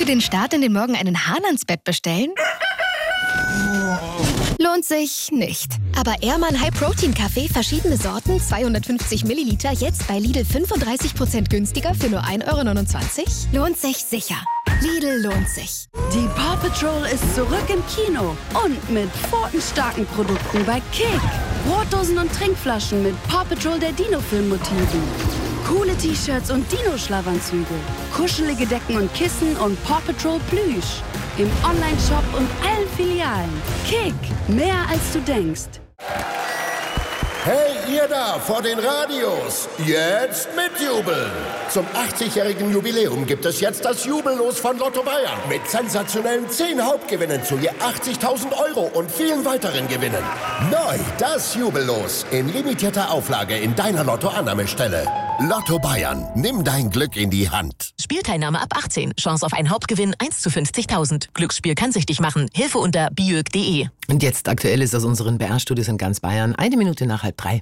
den Start in den Morgen einen Hahn ans Bett bestellen? Lohnt sich nicht. Aber Ehrmann High Protein Kaffee, verschiedene Sorten, 250 Milliliter, jetzt bei Lidl 35% günstiger für nur 1,29 €? Lohnt sich sicher. Lidl lohnt sich. Die Paw Patrol ist zurück im Kino und mit pfotenstarken Produkten bei Kick. Brotdosen und Trinkflaschen mit Paw Patrol der Dino-Film-Motiven. Coole T-Shirts und Dino-Schlafanzüge. Kuschelige Decken und Kissen und Paw Patrol Plüsch. Im Onlineshop und allen Filialen. Kick, mehr als du denkst. Hey, ihr da vor den Radios, jetzt mitjubeln! Zum 80-jährigen Jubiläum gibt es jetzt das Jubellos von Lotto Bayern mit sensationellen 10 Hauptgewinnen zu je 80.000 € und vielen weiteren Gewinnen. Neu das Jubellos in limitierter Auflage in deiner Lotto-Annahmestelle. Lotto Bayern, nimm dein Glück in die Hand. Spielteilnahme ab 18. Chance auf einen Hauptgewinn 1 zu 50.000. Glücksspiel kann süchtig machen. Hilfe unter biög.de. Und jetzt Aktuelles aus unseren BR-Studios in ganz Bayern. 1:02.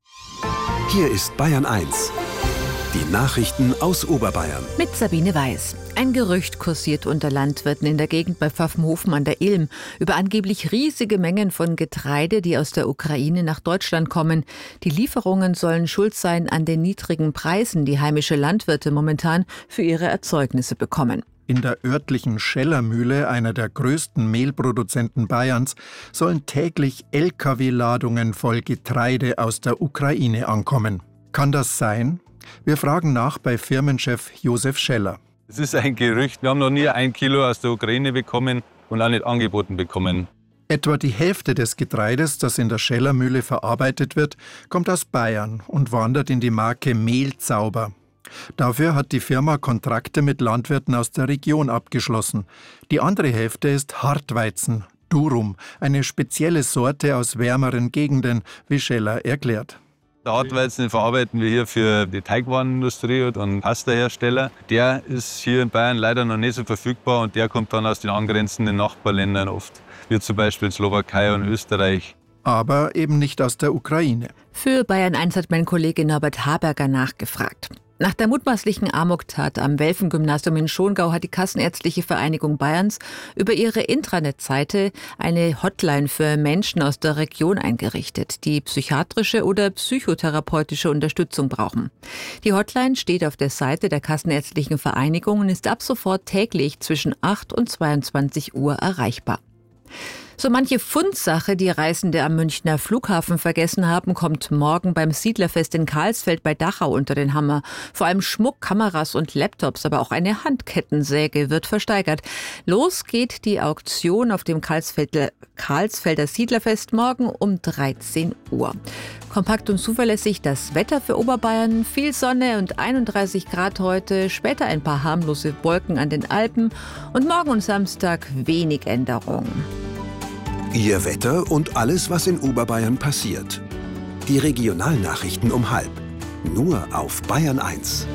Hier ist Bayern 1. Die Nachrichten aus Oberbayern. Mit Sabine Weiß. Ein Gerücht kursiert unter Landwirten in der Gegend bei Pfaffenhofen an der Ilm über angeblich riesige Mengen von Getreide, die aus der Ukraine nach Deutschland kommen. Die Lieferungen sollen schuld sein an den niedrigen Preisen, die heimische Landwirte momentan für ihre Erzeugnisse bekommen. In der örtlichen Schellermühle, einer der größten Mehlproduzenten Bayerns, sollen täglich Lkw-Ladungen voll Getreide aus der Ukraine ankommen. Kann das sein? Wir fragen nach bei Firmenchef Josef Scheller. Es ist ein Gerücht. Wir haben noch nie 1 Kilo aus der Ukraine bekommen und auch nicht angeboten bekommen. Etwa die Hälfte des Getreides, das in der Schellermühle verarbeitet wird, kommt aus Bayern und wandert in die Marke Mehlzauber. Dafür hat die Firma Kontrakte mit Landwirten aus der Region abgeschlossen. Die andere Hälfte ist Hartweizen, Durum, eine spezielle Sorte aus wärmeren Gegenden, wie Scheller erklärt. Der Hartweizen verarbeiten wir hier für die Teigwarenindustrie und Pastahersteller. Der ist hier in Bayern leider noch nicht so verfügbar und der kommt dann aus den angrenzenden Nachbarländern oft, wie zum Beispiel Slowakei und Österreich. Aber eben nicht aus der Ukraine. Für Bayern 1 hat mein Kollege Norbert Haberger nachgefragt. Nach der mutmaßlichen Amoktat am Welfen-Gymnasium in Schongau hat die Kassenärztliche Vereinigung Bayerns über ihre Intranet-Seite eine Hotline für Menschen aus der Region eingerichtet, die psychiatrische oder psychotherapeutische Unterstützung brauchen. Die Hotline steht auf der Seite der Kassenärztlichen Vereinigung und ist ab sofort täglich zwischen 8 und 22 Uhr erreichbar. So manche Fundsache, die Reisende am Münchner Flughafen vergessen haben, kommt morgen beim Siedlerfest in Karlsfeld bei Dachau unter den Hammer. Vor allem Schmuck, Kameras und Laptops, aber auch eine Handkettensäge wird versteigert. Los geht die Auktion auf dem Karlsfelder Siedlerfest morgen um 13 Uhr. Kompakt und zuverlässig das Wetter für Oberbayern. Viel Sonne und 31 Grad heute. Später ein paar harmlose Wolken an den Alpen. Und morgen und Samstag wenig Änderung. Ihr Wetter und alles, was in Oberbayern passiert. Die Regionalnachrichten um 12:30. Nur auf Bayern 1.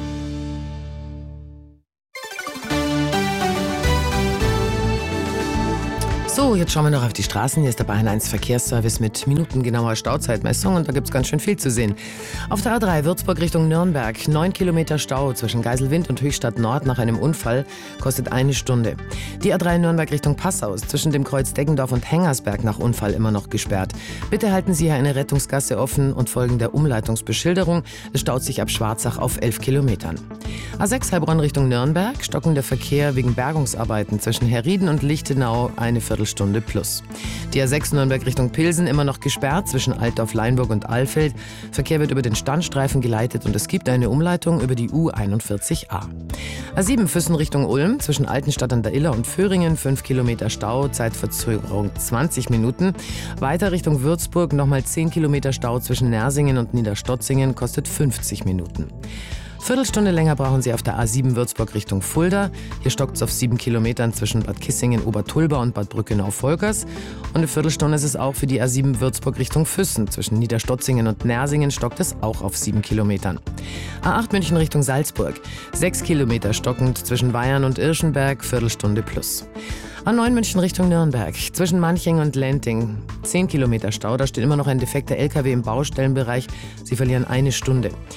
So, jetzt schauen wir noch auf die Straßen. Hier ist der Bayern 1 Verkehrsservice mit minutengenauer Stauzeitmessung und da gibt es ganz schön viel zu sehen. Auf der A3 Würzburg Richtung Nürnberg, 9 Kilometer Stau zwischen Geiselwind und Höchstadt Nord nach einem Unfall, kostet 1 Stunde. Die A3 Nürnberg Richtung Passau ist zwischen dem Kreuz Deggendorf und Hengersberg nach Unfall immer noch gesperrt. Bitte halten Sie hier eine Rettungsgasse offen und folgen der Umleitungsbeschilderung. Es staut sich ab Schwarzach auf 11 Kilometern. A6 Heilbronn Richtung Nürnberg, stockender Verkehr wegen Bergungsarbeiten zwischen Herrieden und Lichtenau, eine Viertelstunde plus. Die A6 Nürnberg Richtung Pilsen immer noch gesperrt zwischen Altdorf, Leinburg und Alfeld. Verkehr wird über den Standstreifen geleitet und es gibt eine Umleitung über die U41a. A7 Füssen Richtung Ulm zwischen Altenstadt an der Iller und Föhringen, 5 Kilometer Stau, Zeitverzögerung 20 Minuten. Weiter Richtung Würzburg nochmal 10 Kilometer Stau zwischen Nersingen und Niederstotzingen, kostet 50 Minuten. Viertelstunde länger brauchen Sie auf der A7 Würzburg Richtung Fulda. Hier stockt es auf 7 Kilometern zwischen Bad Kissingen, Obertulba und Bad Brückenau-Volkers. Und eine Viertelstunde ist es auch für die A7 Würzburg Richtung Füssen. Zwischen Niederstotzingen und Nersingen stockt es auch auf 7 Kilometern. A8 München Richtung Salzburg. 6 Kilometer stockend zwischen Weyern und Irschenberg, Viertelstunde plus. A9 München Richtung Nürnberg, zwischen Manching und Lenting. 10 Kilometer Stau, da steht immer noch ein defekter LKW im Baustellenbereich. Sie verlieren 1 Stunde.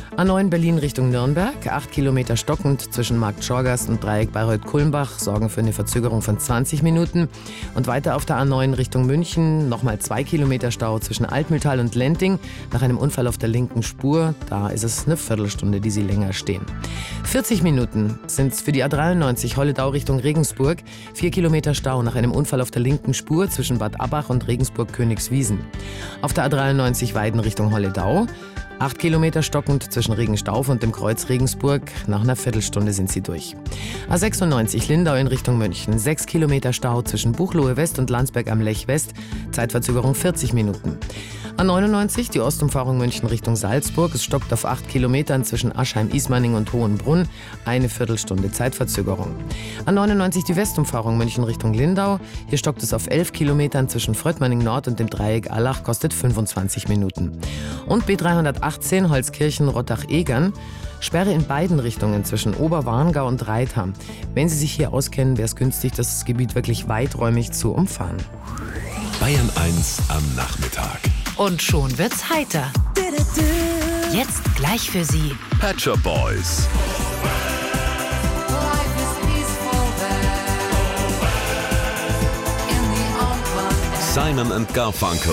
A9 Berlin Richtung Nürnberg, 8 Kilometer stockend zwischen Markt Schorgast und Dreieck Bayreuth-Kulmbach sorgen für eine Verzögerung von 20 Minuten. Und weiter auf der A9 Richtung München, nochmal 2 Kilometer Stau zwischen Altmühltal und Lenting. Nach einem Unfall auf der linken Spur, da ist es eine Viertelstunde, die sie länger stehen. 40 Minuten sind es für die A93 Holledau Richtung Regensburg. 4 Kilometer Stau nach einem Unfall auf der linken Spur zwischen Bad Abbach und Regensburg-Königswiesen. Auf der A93 Weiden Richtung Holledau. 8 Kilometer stockend zwischen Regenstauf und dem Kreuz Regensburg. Nach einer Viertelstunde sind sie durch. A96 Lindau in Richtung München. 6 Kilometer Stau zwischen Buchloe West und Landsberg am Lech West. Zeitverzögerung 40 Minuten. A99 die Ostumfahrung München Richtung Salzburg. Es stockt auf 8 Kilometern zwischen Aschheim-Ismaning und Hohenbrunn. Eine Viertelstunde Zeitverzögerung. A99 die Westumfahrung München Richtung Lindau. Hier stockt es auf 11 Kilometern zwischen Fröttmanning Nord und dem Dreieck Allach. Kostet 25 Minuten. Und B318 Holzkirchen-Rottach-Egern. Sperre in beiden Richtungen zwischen Oberwarngau und Reitham. Wenn Sie sich hier auskennen, wäre es günstig, das Gebiet wirklich weiträumig zu umfahren. Bayern 1 am Nachmittag. Und schon wird's heiter. Jetzt gleich für Sie Pet Shop Boys. Simon and Garfunkel.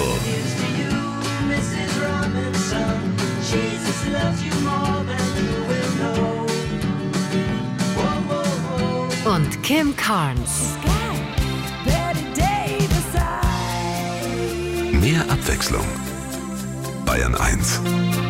und Kim Carnes. Mehr Abwechslung. Bayern 1.